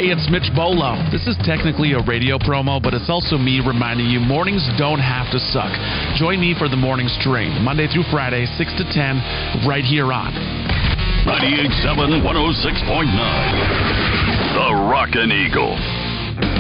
Hey, it's Mitch Bolo. This is technically a radio promo, but it's also me reminding you mornings don't have to suck. Join me for the Morning Stream, Monday through Friday, 6 to 10, right here on 98.7, 106.9. The Rockin' Eagle.